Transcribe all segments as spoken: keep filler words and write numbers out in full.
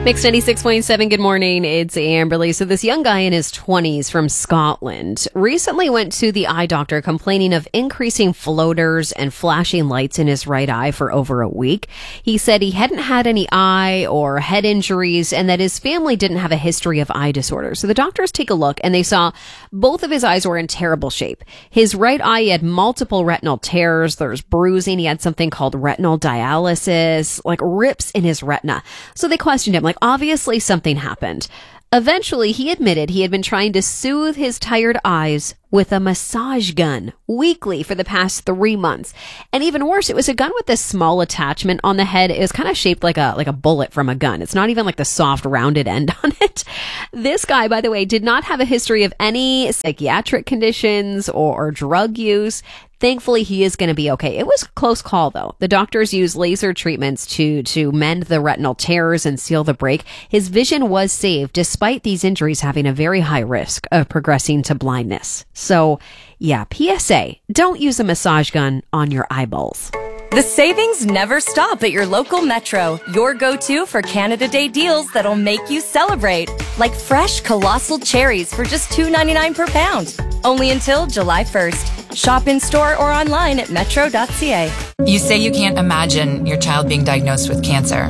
Mix ninety-six point seven, good morning. It's Amberly. So this young guy in his twenties from Scotland recently went to the eye doctor complaining of increasing floaters and flashing lights in his right eye for over a week. He said he hadn't had any eye or head injuries and that his family didn't have a history of eye disorders. So the doctors take a look and they saw both of his eyes were in terrible shape. His right eye had multiple retinal tears. There's bruising. He had something called retinal dialysis, like rips in his retina. So they questioned him, like, obviously something happened. Eventually, he admitted he had been trying to soothe his tired eyes with a massage gun weekly for the past three months. And even worse, it was a gun with this small attachment on the head. It was kind of shaped like a like a bullet from a gun. It's not even like the soft rounded end on it. This guy, by the way, did not have a history of any psychiatric conditions or, or drug use. Thankfully, he is going to be okay. It was a close call, though. The doctors used laser treatments to, to mend the retinal tears and seal the break. His vision was saved, despite these injuries having a very high risk of progressing to blindness. So, yeah, P S A, don't use a massage gun on your eyeballs. The savings never stop at your local Metro. Your go-to for Canada Day deals that'll make you celebrate. Like fresh colossal cherries for just two ninety-nine per pound. Only until July first. Shop in store or online at metro dot c a. You say you can't imagine your child being diagnosed with cancer,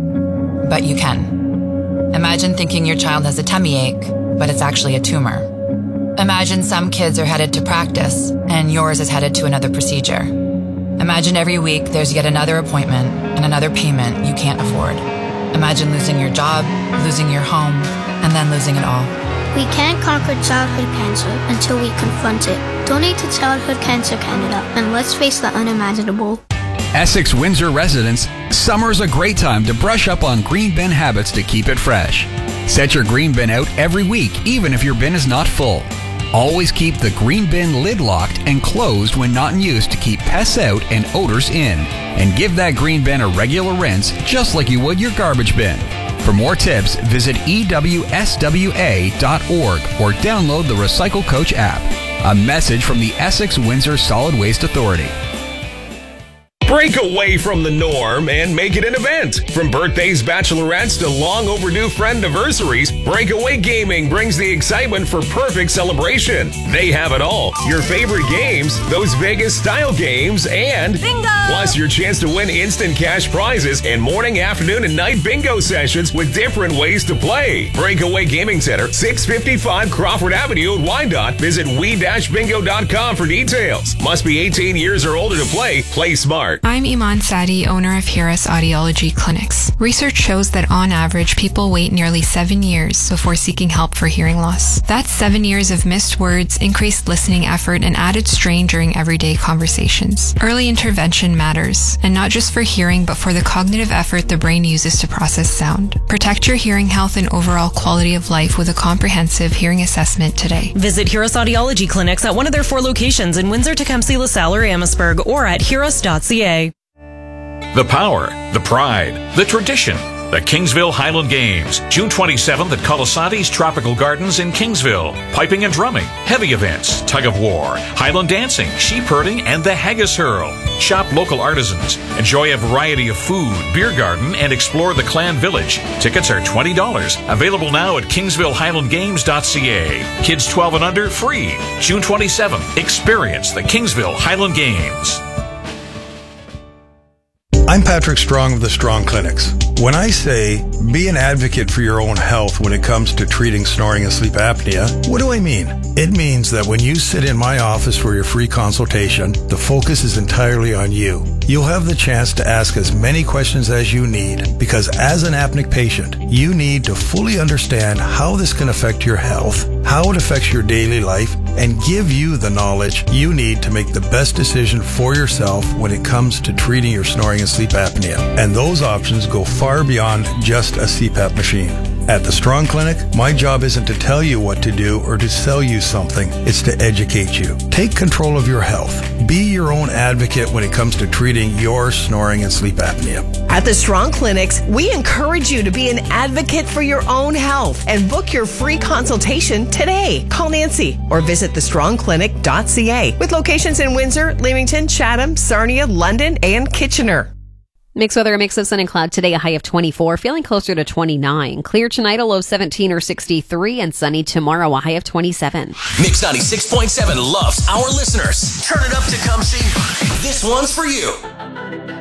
but you can. Imagine thinking your child has a tummy ache, but it's actually a tumor. Imagine some kids are headed to practice and yours is headed to another procedure. Imagine every week there's yet another appointment and another payment you can't afford. Imagine losing your job, losing your home, and then losing it all. We can't conquer childhood cancer until we confront it. Donate to Childhood Cancer Canada and let's face the unimaginable. Essex Windsor residents, summer's a great time to brush up on green bin habits to keep it fresh. Set your green bin out every week, even if your bin is not full. Always keep the green bin lid locked and closed when not in use to keep pests out and odors in. And give that green bin a regular rinse, just like you would your garbage bin. For more tips, visit E W S W A dot org or download the Recycle Coach app. A message from the Essex Windsor Solid Waste Authority. Break away from the norm and make it an event. From birthdays, bachelorettes to long overdue friend anniversaries, Breakaway Gaming brings the excitement for perfect celebration. They have it all. Your favorite games, those Vegas style games, and bingo! Plus your chance to win instant cash prizes and morning, afternoon, and night bingo sessions with different ways to play. Breakaway Gaming Center, six fifty-five Crawford Avenue in Wyandotte. Visit we dash bingo dot com for details. Must be eighteen years or older to play. Play smart. I'm Iman Sadi, owner of Hiras Audiology Clinics. Research shows that on average, people wait nearly seven years before seeking help for hearing loss. That's seven years of missed words, increased listening effort, and added strain during everyday conversations. Early intervention matters, and not just for hearing, but for the cognitive effort the brain uses to process sound. Protect your hearing health and overall quality of life with a comprehensive hearing assessment today. Visit Hiras Audiology Clinics at one of their four locations in Windsor, Tecumseh, LaSalle, or Amherstburg, or at hiras dot c a. The power, the pride, the tradition. The Kingsville Highland Games, June twenty-seventh at Colasanti's Tropical Gardens in Kingsville. Piping and drumming, heavy events, tug of war, Highland dancing, sheep herding, and the haggis hurl. Shop local artisans, enjoy a variety of food, beer garden, and explore the Clan Village. Tickets are twenty dollars. Available now at kingsville highland games dot c a. Kids twelve and under, free. June twenty-seventh. Experience the Kingsville Highland Games. I'm Patrick Strong of the Strong Clinics. When I say be an advocate for your own health when it comes to treating snoring and sleep apnea, what do I mean? It means that when you sit in my office for your free consultation, the focus is entirely on you. You'll have the chance to ask as many questions as you need, because as an apneic patient, you need to fully understand how this can affect your health, how it affects your daily life, and give you the knowledge you need to make the best decision for yourself when it comes to treating your snoring and sleep apnea. And those options go far beyond just a C PAP machine. At the Strong Clinic, my job isn't to tell you what to do or to sell you something. It's to educate you. Take control of your health. Be your own advocate when it comes to treating your snoring and sleep apnea. At the Strong Clinics, we encourage you to be an advocate for your own health and book your free consultation today. Call Nancy or visit the strong clinic dot c a with locations in Windsor, Leamington, Chatham, Sarnia, London, and Kitchener. Mixed weather, a mix of sun and cloud today, a high of twenty-four, feeling closer to twenty-nine. Clear tonight, a low of seventeen or sixty-three, and sunny tomorrow, a high of twenty-seven. Mix ninety-six point seven loves our listeners. Turn it up, Tecumseh. This one's for you.